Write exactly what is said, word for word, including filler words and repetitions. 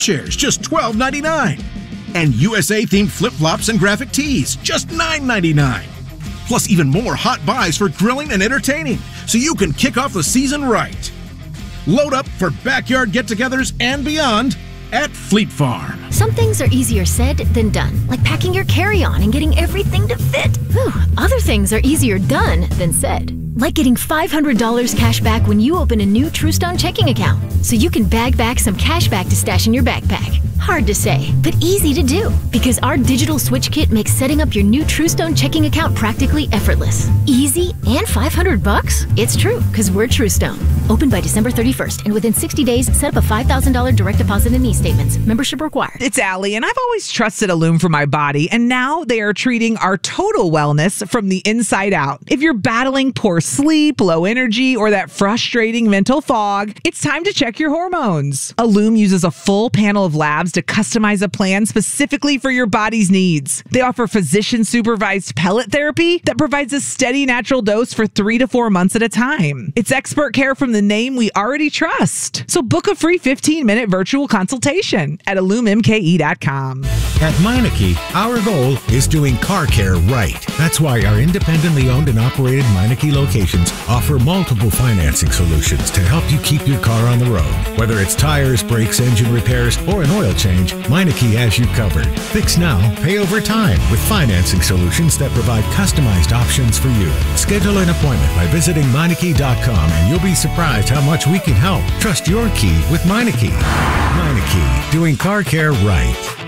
chairs, just twelve ninety-nine. And U S A-themed flip-flops and graphic tees, just nine ninety-nine. Plus even more hot buys for grilling and entertaining, so you can kick off the season right. Load up for backyard get-togethers and beyond at Fleet Farm. Some things are easier said than done, like packing your carry-on and getting everything to fit. Whew. Other things are easier done than said, like getting five hundred dollars cash back when you open a new TrueStone checking account, so you can bag back some cash back to stash in your backpack. Hard to say, but easy to do, because our digital switch kit makes setting up your new TrueStone checking account practically effortless. Easy and five hundred bucks? It's true, because we're TrueStone. Open by December thirty-first, and within sixty days, set up a five thousand dollars direct deposit and e-statements. Membership required. It's Allie, and I've always trusted Illume for my body, and now they are treating our total wellness from the inside out. If you're battling poor sleep, low energy, or that frustrating mental fog, it's time to check your hormones. Illume uses a full panel of labs to customize a plan specifically for your body's needs. They offer physician-supervised pellet therapy that provides a steady natural dose for three to four months at a time. It's expert care from the name we already trust. So book a free fifteen-minute virtual consultation at illume m k e dot com. At Meineke, our goal is doing car care right. That's why our independently owned and operated Meineke locations offer multiple financing solutions to help you keep your car on the road. Whether it's tires, brakes, engine repairs, or an oil change, Meineke has you covered. Fix now, pay over time with financing solutions that provide customized options for you. Schedule an appointment by visiting Meineke dot com and you'll be surprised how much we can help. Trust your key with Meineke. Meineke, doing car care right.